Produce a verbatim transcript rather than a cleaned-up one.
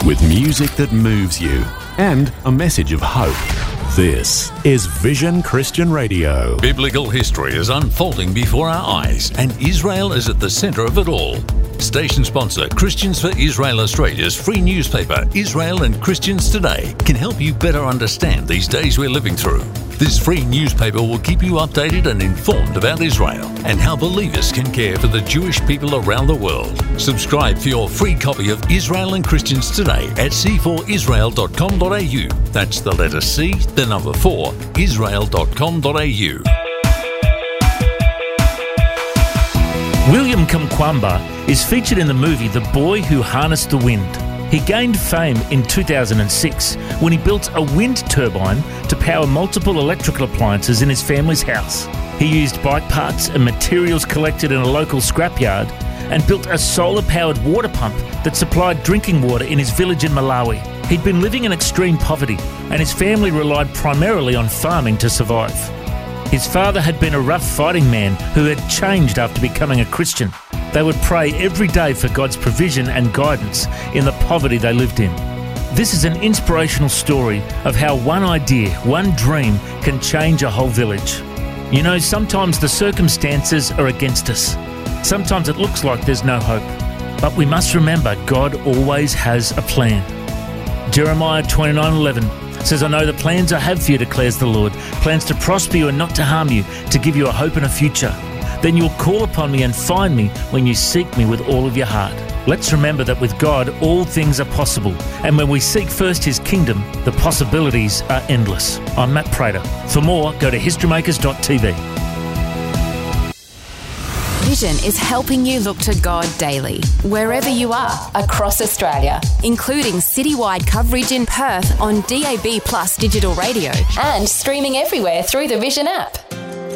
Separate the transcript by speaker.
Speaker 1: with music that moves you and a message of hope. This is Vision Christian Radio.
Speaker 2: Biblical history is unfolding before our eyes, and Israel is at the centre of it all. Station sponsor Christians for Israel Australia's free newspaper, Israel and Christians Today, can help you better understand these days we're living through. This free newspaper will keep you updated and informed about Israel and how believers can care for the Jewish people around the world. Subscribe for your free copy of Israel and Christians Today at c four israel dot com dot a u. That's the letter C, the number four, israel dot com dot a u.
Speaker 3: William Kamkwamba is featured in the movie The Boy Who Harnessed the Wind. He gained fame in two thousand six when he built a wind turbine to power multiple electrical appliances in his family's house. He used bike parts and materials collected in a local scrapyard and built a solar-powered water pump that supplied drinking water in his village in Malawi. He'd been living in extreme poverty, and his family relied primarily on farming to survive. His father had been a rough fighting man who had changed after becoming a Christian. They would pray every day for God's provision and guidance in the poverty they lived in. This is an inspirational story of how one idea, one dream can change a whole village. You know, sometimes the circumstances are against us. Sometimes it looks like there's no hope. But we must remember God always has a plan. Jeremiah twenty-nine eleven says, I know the plans I have for you, declares the Lord, plans to prosper you and not to harm you, to give you a hope and a future. Then you'll call upon me and find me when you seek me with all of your heart. Let's remember that with God, all things are possible. And when we seek first his kingdom, the possibilities are endless. I'm Matt Prater. For more, go to history makers dot t v.
Speaker 4: Vision is helping you look to God daily, wherever you are, across Australia, including citywide coverage in Perth on D A B Plus digital radio and streaming everywhere through the Vision app.